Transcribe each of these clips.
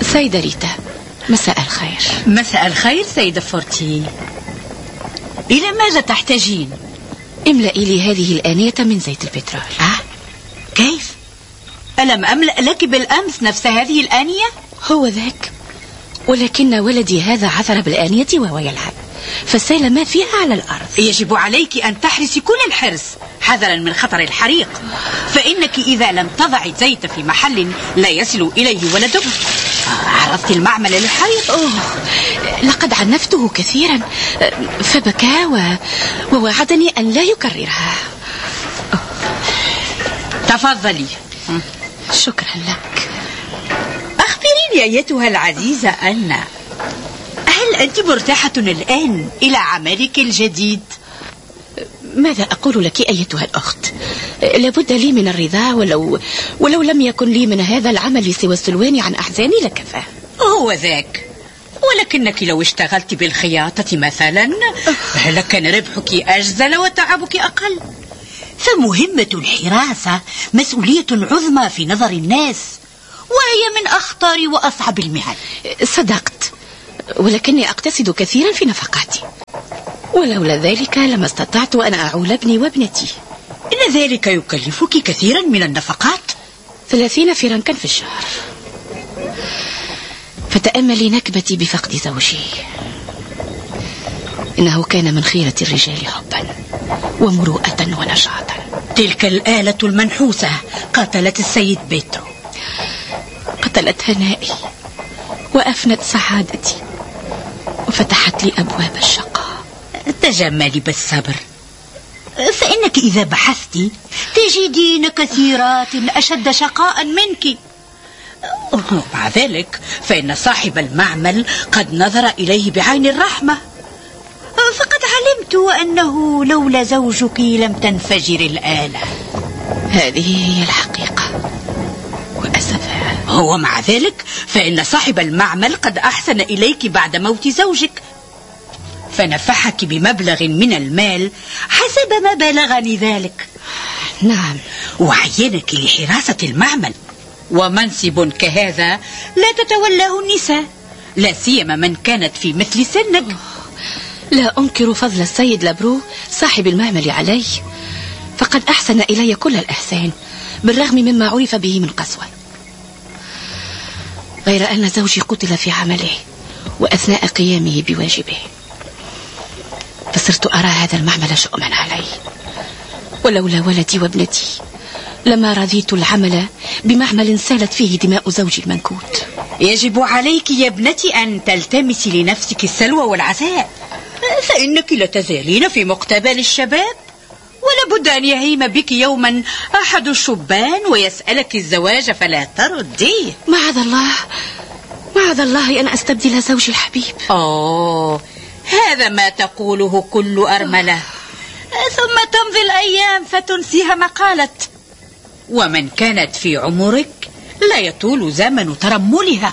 سيدة ريتا، مساء الخير. مساء الخير سيدة فورتي. إلى ماذا تحتاجين؟ املئي لي هذه الآنية من زيت البترول. كيف؟ ألم أملأ لك بالأمس نفس هذه الآنية؟ هو ذاك، ولكن ولدي هذا عثر بالآنية وهو يلعب، فسال ما فيها على الأرض. يجب عليك أن تحرسي كل الحرص حذرا من خطر الحريق، فإنك إذا لم تضعي الزيت في محل لا يصل إليه ولدك. عرضت المعمل للحريق. لقد عنفته كثيرا فبكى ووعدني أن لا يكررها. تفضلي. شكرا لك. أخبريني أيتها العزيزة أنا، هل أنت مرتاحة الآن إلى عملك الجديد؟ ماذا أقول لك أيتها الأخت؟ لابد لي من الرضا، ولو لم يكن لي من هذا العمل سوى السلوان عن أحزاني لكفى. هو ذاك، ولكنك لو اشتغلت بالخياطة مثلا لكان ربحك أجزل وتعبك أقل. فمهمة الحراسة مسؤولية عظمى في نظر الناس، وهي من أخطر وأصعب المهن. صدقت، ولكني أقتصد كثيرا في نفقاتي، ولولا ذلك لما استطعت أن أعول ابني وابنتي. إن ذلك يكلفك كثيرا من النفقات. 30 فرنكا في الشهر. فتأملي نكبتي بفقد زوجي. إنه كان من خيرة الرجال حبا ومروءة ونشاطا. تلك الآلة المنحوسة قتلت السيد بيترو، قتلت هنائي وأفنت سعادتي وفتحت لي أبواب الشقاء. تجملي بالصبر، فإنك إذا بحثت تجدين كثيرات أشد شقاء منك. مع ذلك فإن صاحب المعمل قد نظر إليه بعين الرحمة، فقد علمت أنه لولا زوجك لم تنفجر الآلة. هذه هي الحقيقة وأسفها. ومع ذلك فإن صاحب المعمل قد أحسن إليك بعد موت زوجك، فنفحك بمبلغ من المال حسب ما بلغني ذلك. نعم. وعينك لحراسة المعمل، ومنصب كهذا لا تتولاه النساء، لا سيما من كانت في مثل سنك. لا أنكر فضل السيد لابرو صاحب المعمل علي، فقد أحسن إلي كل الإحسان بالرغم مما عرف به من قسوة. غير أن زوجي قتل في عمله وأثناء قيامه بواجبه، فصرت أرى هذا المعمل شؤما علي، ولولا ولدي وابنتي لما رضيت العمل بمعمل سالت فيه دماء زوجي المنكوت. يجب عليك يا ابنتي أن تلتمسي لنفسك السلوى والعزاء، فإنك لا تزالين في مقتبل الشباب، ولابد أن يهيم بك يوما أحد الشبان ويسألك الزواج فلا ترديه. معاذ الله أن أستبدل زوجي الحبيب. هذا ما تقوله كل أرملة، ثم تمضي الأيام فتنسيها ما قالت. ومن كانت في عمرك لا يطول زمن ترملها.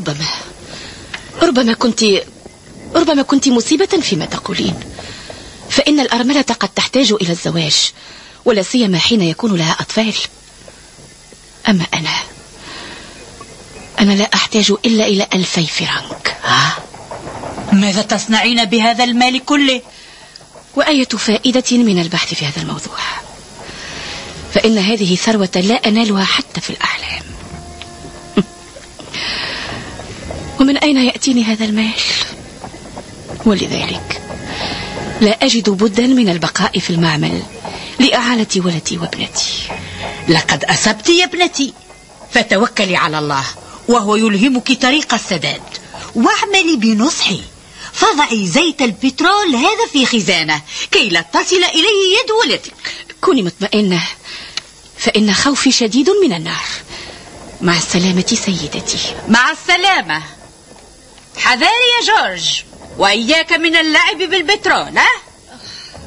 ربما كنت مصيبة فيما تقولين، فإن الأرملة قد تحتاج إلى الزواج، ولا سيما حين يكون لها أطفال. أما أنا لا أحتاج إلا إلى 2000 فرنك. ماذا تصنعين بهذا المال كله؟ وأية فائدة من البحث في هذا الموضوع، فإن هذه ثروة لا أنالها حتى في الأحلام. ومن أين يأتيني هذا المال؟ ولذلك لا أجد بدا من البقاء في المعمل لإعالة ولدي وابنتي. لقد أصبت يا ابنتي، فتوكلي على الله وهو يلهمك طريق السداد، واعملي بنصحي، فضعي زيت البترول هذا في خزانة كي لا تصل إليه يد ولدك. كوني مطمئنة، فإن خوفي شديد من النار. مع السلامة سيدتي. مع السلامة. حذاري يا جورج، وإياك من اللعب بالبترول.